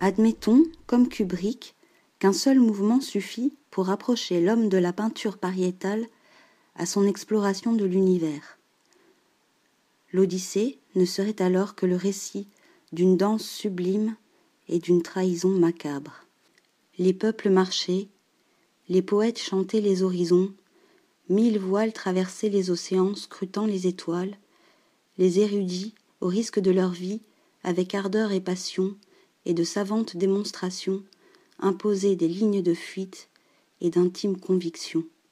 Admettons, comme Kubrick, qu'un seul mouvement suffit pour rapprocher l'homme de la peinture pariétale à son exploration de l'univers. L'Odyssée ne serait alors que le récit d'une danse sublime et d'une trahison macabre. Les peuples marchaient, les poètes chantaient les horizons, 1000 voiles traversaient les océans scrutant les étoiles, les érudits, au risque de leur vie, avec ardeur et passion, et de savantes démonstrations, imposaient des lignes de fuite et d'intimes convictions.